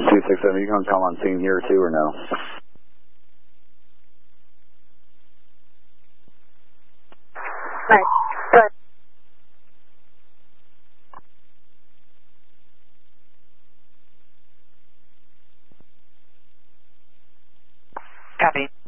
267, you gonna come on scene here too or no? Right. Good. Copy.